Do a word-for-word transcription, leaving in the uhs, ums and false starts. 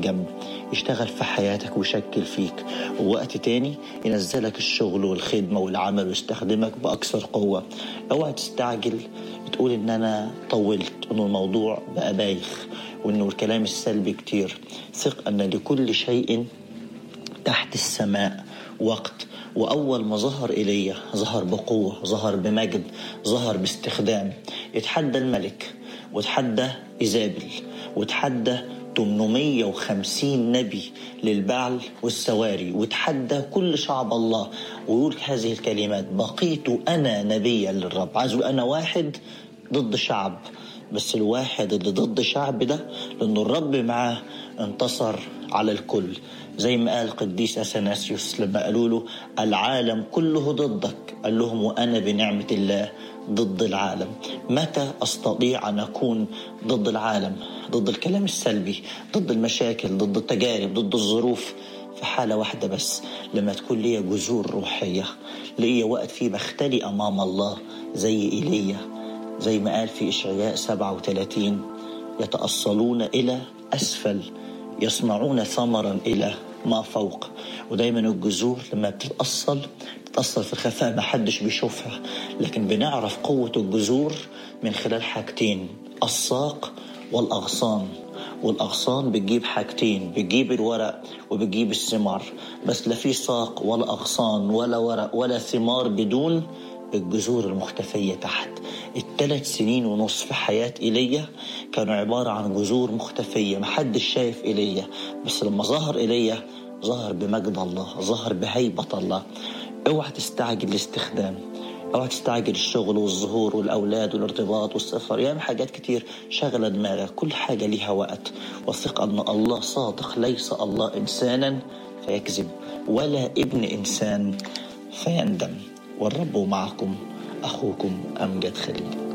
جنب يشتغل في حياتك ويشكل فيك، ووقت تاني ينزلك الشغل والخدمة والعمل ويستخدمك بأكثر قوة. اوعى تستعجل تقول ان انا طولت، انه الموضوع بقى بايخ، وانه الكلام السلبي كتير. ثق ان لكل شيء تحت السماء وقت. وأول ما ظهر إيليا ظهر بقوة، ظهر بمجد، ظهر باستخدام. يتحدى الملك وتحدى إيزابل وتحدى ثمانمائة وخمسين نبي للبعل والسواري، وتحدى كل شعب الله ويقول هذه الكلمات: بقيت أنا نبيا للرب. عايزوا أنا واحد ضد شعب، بس الواحد اللي ضد شعب ده لأنه الرب معاه انتصر على الكل. زي ما قال قديس أثناسيوس لما قالوا له العالم كله ضدك، قال لهم وأنا بنعمة الله ضد العالم. متى أستطيع أن أكون ضد العالم، ضد الكلام السلبي، ضد المشاكل، ضد التجارب، ضد الظروف؟ في حالة واحدة بس، لما تكون لي جذور روحية، لي وقت فيه بختلي أمام الله زي إيليا. زي ما قال في إشعياء سبعة وثلاثين: يتأصلون إلى أسفل، يصنعون ثمرا إلى ما فوق. ودايما الجذور لما بتتأصل بتتأصل في الخفاء، ما حدش بيشوفها، لكن بنعرف قوة الجذور من خلال حاجتين: الساق والأغصان. والأغصان بتجيب حاجتين، بتجيب الورق وبتجيب الثمار، بس لا في ساق ولا أغصان ولا ورق ولا ثمار بدون الجذور المختفية تحت. الثلاث سنين ونص في حياة إيليا كانوا عبارة عن جذور مختفية، محدش شايف إيليا، بس لما ظهر إيليا ظهر بمجد الله، ظهر بهيبة الله. اوعى تستعجل الاستخدام، اوعى تستعجل الشغل والظهور والأولاد والارتباط والسفر، يعني حاجات كتير شغلة دماغك. كل حاجة ليها وقت، وثق أن الله صادق، ليس الله إنسانا فيكذب ولا ابن إنسان فيندم. والرب معكم، أخوكم أمجد خليل.